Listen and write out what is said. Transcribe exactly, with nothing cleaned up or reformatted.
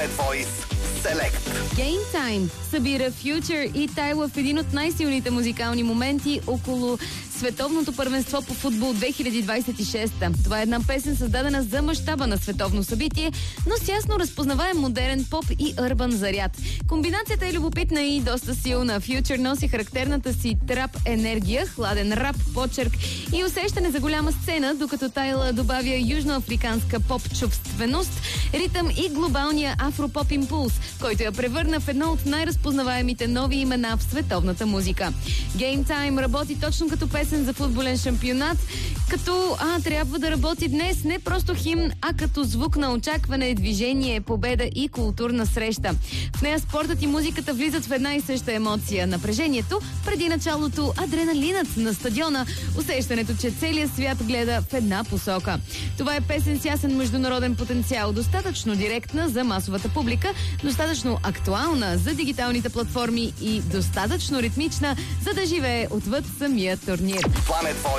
Voice Select. Game Time събира Future и Tyla в един от най-силните музикални моменти около Световното първенство по футбол две хиляди двадесет и шеста. Това е една песен, създадена за мащаба на световно събитие, но с ясно разпознаваем модерен поп и урбан заряд. Комбинацията е любопитна и доста силна. Future носи характерната си трап енергия, хладен рап, почерк и усещане за голяма сцена, докато Tyla добавя южноафриканска поп чувственост, ритъм и глобалния афропоп импулс, който я превърна в едно от най-разпознаваемите нови имена в световната музика. Game Time работи точно като песен за футболен шампионат, като а, трябва да работи днес не просто химн, а като звук на очакване, движение, победа и културна среща. В нея спортът и музиката влизат в една и съща емоция. Напрежението преди началото, адреналинът на стадиона, усещането, че целият свят гледа в една посока. Това е песен с ясен международен потенциал, достатъчно директна за масовата публика, достатъчно актуална за дигиталните платформи и достатъчно ритмична, за да живее отвъд самия турнир. Planet Voice